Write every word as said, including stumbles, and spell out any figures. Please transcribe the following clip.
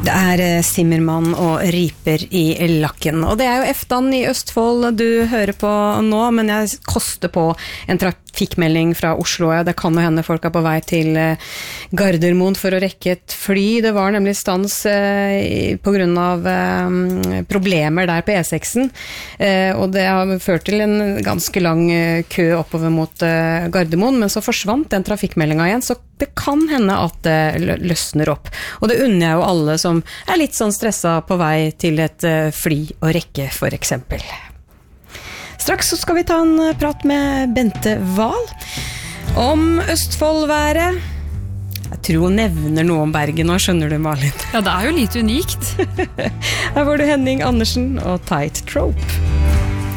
Det er Simmermann og Riper i lakken, og det er jo Eftan i Østfold du hører på nå, men jeg koster på en trafikkmelding fra Oslo. Det kan jo hende folk er på vei til Gardermoen for å rekke et fly. Det var nemlig stans eh, på grunn av eh, problemer der på E seksen, eh, og det har ført til en ganske lang kø oppover mot eh, Gardermoen, men så forsvant den trafikkmeldingen igjen, så det kan hende at det løsner opp. Og det unner jeg jo alle som er litt sånn stresset på vei til et fly og rekke, for eksempel. Straks så skal vi ta en prat med Bente Wahl om Østfoldværet. Jeg tror hun nevner noe om Bergen nå, skjønner du, Malin? Ja, det er jo litt unikt. Her var du Henning Andersen og Tight Trope.